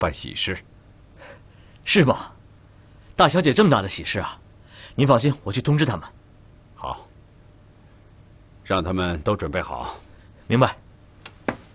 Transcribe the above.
办喜事。 是吗？大小姐这么大的喜事啊！您放心，我去通知他们。 好，让他们都准备好。 明白。